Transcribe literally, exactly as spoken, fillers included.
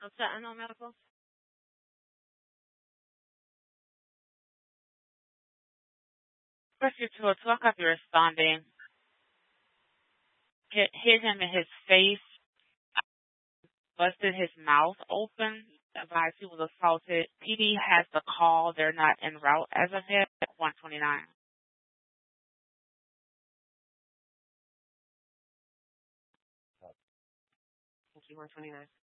No Sentinel Medical? Rescue two oh two, I copy responding. Hit, hit him in his face, busted his mouth open. Advised he was assaulted. P D has the call. They're not en route as of yet. one twenty-nine. Thank you, one twenty-nine.